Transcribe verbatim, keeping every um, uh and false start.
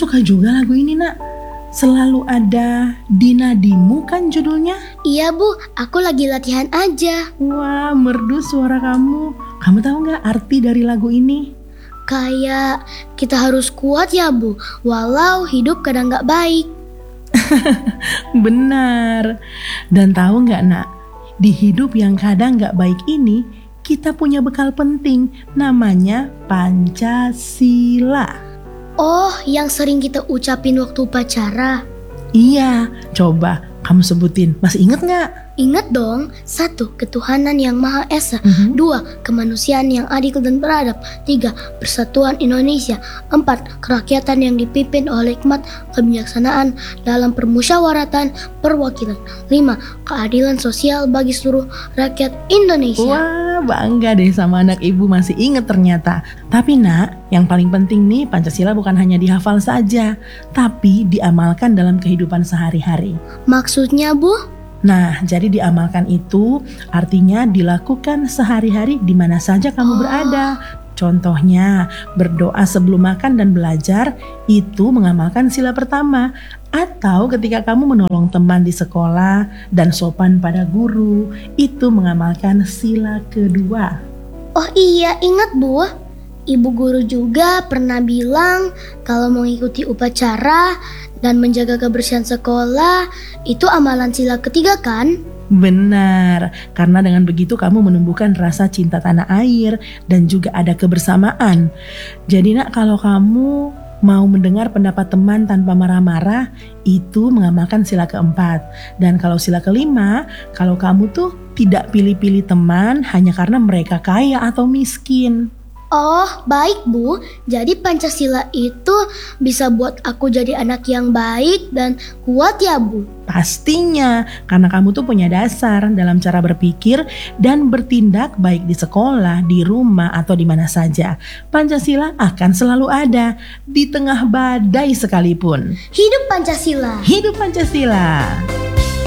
suka juga lagu ini, Nak. Selalu ada di nadimu kan judulnya? Iya Bu, aku lagi latihan aja. Wah, merdu suara kamu. Kamu tahu nggak arti dari lagu ini? Kayak kita harus kuat ya Bu, walau hidup kadang nggak baik. Benar. Dan tahu nggak, Nak? Di hidup yang kadang nggak baik ini, kita punya bekal penting, namanya Pancasila. Oh, yang sering kita ucapin waktu upacara. Iya, coba kamu sebutin. Masih inget nggak? Ingat dong, satu, ketuhanan yang Maha Esa. Mhm. Dua, kemanusiaan yang adil dan beradab. Tiga, persatuan Indonesia. Empat, kerakyatan yang dipimpin oleh hikmat kebijaksanaan dalam permusyawaratan perwakilan. Lima, keadilan sosial bagi seluruh rakyat Indonesia. Wah, bangga deh sama anak ibu masih inget ternyata. Tapi Nak, yang paling penting nih, Pancasila bukan hanya dihafal saja, tapi diamalkan dalam kehidupan sehari-hari. Maksudnya Bu? Nah, jadi diamalkan itu artinya dilakukan sehari-hari di mana saja kamu Oh. berada. Contohnya, berdoa sebelum makan dan belajar itu mengamalkan sila pertama. Atau ketika kamu menolong teman di sekolah dan sopan pada guru, itu mengamalkan sila kedua. Oh iya, ingat Bu. Ibu guru juga pernah bilang kalau mengikuti upacara dan menjaga kebersihan sekolah itu amalan sila ketiga kan? Benar, karena dengan begitu kamu menumbuhkan rasa cinta tanah air dan juga ada kebersamaan. Jadi Nak, kalau kamu mau mendengar pendapat teman tanpa marah-marah, itu mengamalkan sila keempat. Dan kalau sila kelima, kalau kamu tuh tidak pilih-pilih teman hanya karena mereka kaya atau miskin. Oh, baik Bu. Jadi Pancasila itu bisa buat aku jadi anak yang baik dan kuat ya Bu? Pastinya, karena kamu tuh punya dasar dalam cara berpikir dan bertindak baik di sekolah, di rumah, atau di mana saja. Pancasila akan selalu ada di tengah badai sekalipun. Hidup Pancasila! Hidup Pancasila!